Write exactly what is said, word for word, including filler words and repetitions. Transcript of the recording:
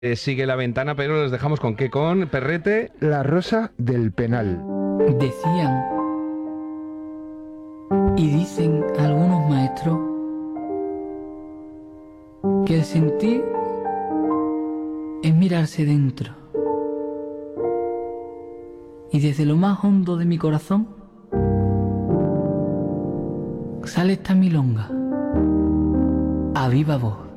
Eh, sigue La Ventana, pero les dejamos con qué, con Perrete. La Rosa del Penal. Decían y dicen algunos maestros que el sentir es mirarse dentro. Y desde lo más hondo de mi corazón sale esta milonga a viva voz.